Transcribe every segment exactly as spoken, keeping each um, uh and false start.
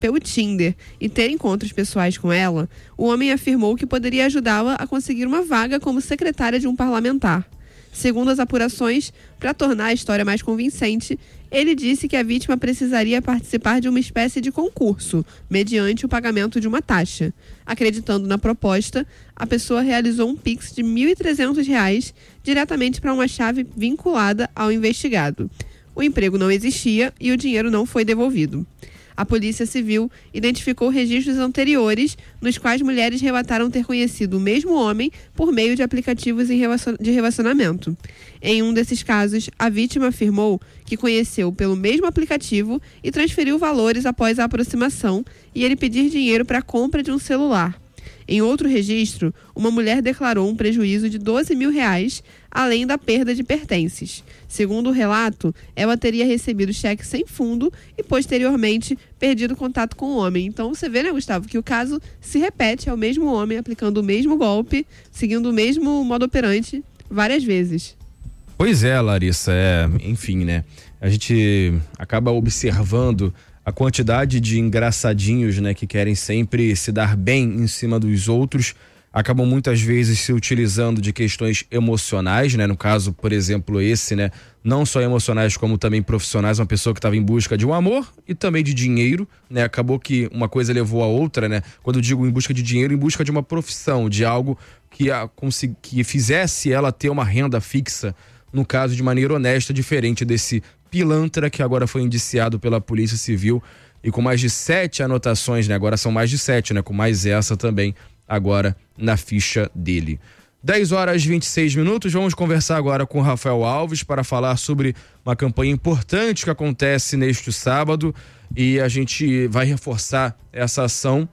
pelo Tinder e ter encontros pessoais com ela, o homem afirmou que poderia ajudá-la a conseguir uma vaga como secretária de um parlamentar. Segundo as apurações, para tornar a história mais convincente, ele disse que a vítima precisaria participar de uma espécie de concurso, mediante o pagamento de uma taxa. Acreditando na proposta, a pessoa realizou um Pix de mil e trezentos reais diretamente para uma chave vinculada ao investigado. O emprego não existia e o dinheiro não foi devolvido. A Polícia Civil identificou registros anteriores nos quais mulheres relataram ter conhecido o mesmo homem por meio de aplicativos de relacionamento. Em um desses casos, a vítima afirmou que conheceu pelo mesmo aplicativo e transferiu valores após a aproximação e ele pedir dinheiro para a compra de um celular. Em outro registro, uma mulher declarou um prejuízo de doze mil reais, além da perda de pertences. Segundo o relato, ela teria recebido cheque sem fundo e, posteriormente, perdido contato com o homem. Então, você vê, né, Gustavo, que o caso se repete, é o mesmo homem aplicando o mesmo golpe, seguindo o mesmo modo operante várias vezes. Pois é, Larissa, é, enfim, né? A gente acaba observando a quantidade de engraçadinhos, né, que querem sempre se dar bem em cima dos outros, acabam muitas vezes se utilizando de questões emocionais, né, no caso, por exemplo, esse, né, não só emocionais como também profissionais, uma pessoa que estava em busca de um amor e também de dinheiro, né, acabou que uma coisa levou a outra, né, quando eu digo em busca de dinheiro, em busca de uma profissão, de algo que, a, que fizesse ela ter uma renda fixa, no caso de maneira honesta, diferente desse pilantra que agora foi indiciado pela Polícia Civil e com mais de sete anotações, né? Agora são mais de sete, né? Com mais essa também agora na ficha dele. dez horas e vinte e seis minutos, vamos conversar agora com o Rafael Alves para falar sobre uma campanha importante que acontece neste sábado e a gente vai reforçar essa ação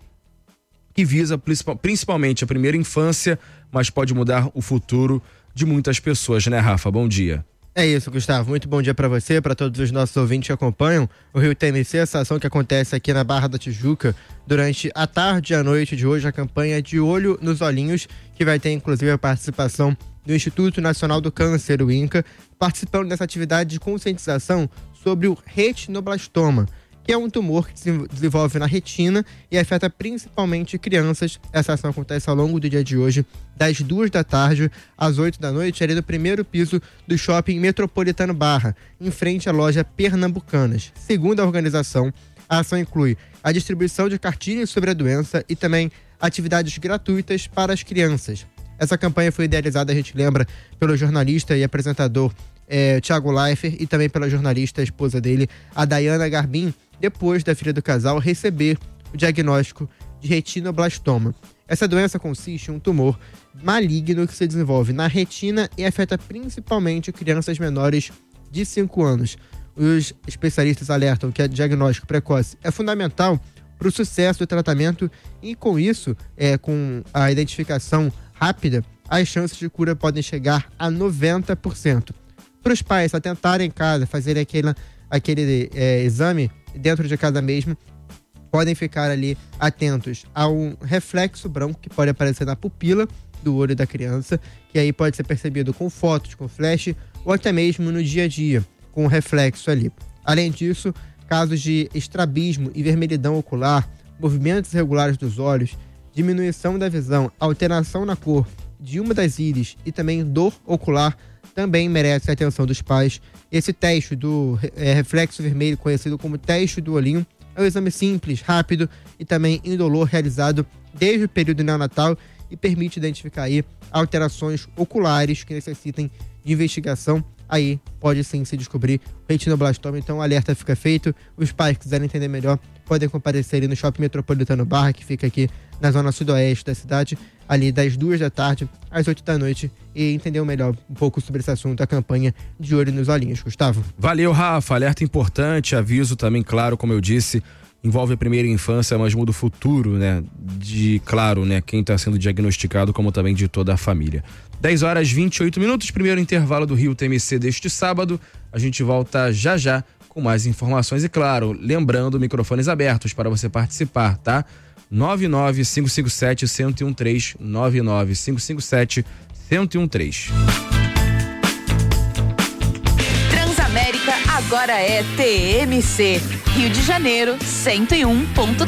que visa principalmente a primeira infância, mas pode mudar o futuro de muitas pessoas, né, Rafa? Bom dia. É isso, Gustavo. Muito bom dia para você, para todos os nossos ouvintes que acompanham o Rio T M C, essa ação que acontece aqui na Barra da Tijuca durante a tarde e a noite de hoje, a campanha De Olho nos Olhinhos, que vai ter inclusive a participação do Instituto Nacional do Câncer, o INCA, participando dessa atividade de conscientização sobre o retinoblastoma, que é um tumor que se desenvolve na retina e afeta principalmente crianças. Essa ação acontece ao longo do dia de hoje, das duas da tarde às oito da noite, ali no primeiro piso do Shopping Metropolitano Barra, em frente à loja Pernambucanas. Segundo a organização, a ação inclui a distribuição de cartilhas sobre a doença e também atividades gratuitas para as crianças. Essa campanha foi idealizada, a gente lembra, pelo jornalista e apresentador eh, Thiago Leifert e também pela jornalista, a esposa dele, a Dayana Garbim, depois da filha do casal receber o diagnóstico de retinoblastoma. Essa doença consiste em um tumor maligno que se desenvolve na retina e afeta principalmente crianças menores de cinco anos. Os especialistas alertam que o diagnóstico precoce é fundamental para o sucesso do tratamento e, com isso, é, com a identificação rápida, as chances de cura podem chegar a noventa por cento. Para os pais atentarem em casa, fazerem aquele, aquele é, exame dentro de casa mesmo, podem ficar ali atentos a um reflexo branco que pode aparecer na pupila do olho da criança, que aí pode ser percebido com fotos, com flash, ou até mesmo no dia a dia, com o reflexo ali. Além disso, casos de estrabismo e vermelhidão ocular, movimentos irregulares dos olhos, diminuição da visão, alteração na cor de uma das íris e também dor ocular também merece a atenção dos pais. Esse teste do é, reflexo vermelho, conhecido como teste do olhinho, é um exame simples, rápido e também indolor, realizado desde o período neonatal e permite identificar aí alterações oculares que necessitem de investigação. Aí pode sim se descobrir o retinoblastoma, então o alerta fica feito. Os pais que quiserem entender melhor podem comparecer ali no Shopping Metropolitano Barra, que fica aqui na zona sudoeste da cidade, ali das duas da tarde às oito da noite, e entender melhor um pouco sobre esse assunto, a campanha De Olho nos Olhinhos. Gustavo. Valeu, Rafa. Alerta importante, aviso também, claro, como eu disse, envolve a primeira infância, mas muda o futuro, né? De, claro, né? Quem está sendo diagnosticado, como também de toda a família. dez horas e vinte e oito minutos, primeiro intervalo do Rio T M C deste sábado. A gente volta já já com mais informações e, claro, lembrando, microfones abertos para você participar, tá? nove nove cinco cinco sete um zero um três, nove nove cinco cinco sete um zero um três. Transamérica agora é T M C. Rio de Janeiro, cento e um ponto